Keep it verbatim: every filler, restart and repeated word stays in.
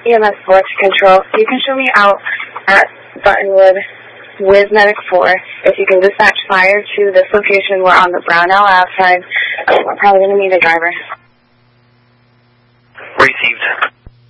E M S four to control. You can show me out at Buttonwood with Medic four. If you can dispatch fire to this location, we're on the Brownell Ave side. We're probably going to need a driver.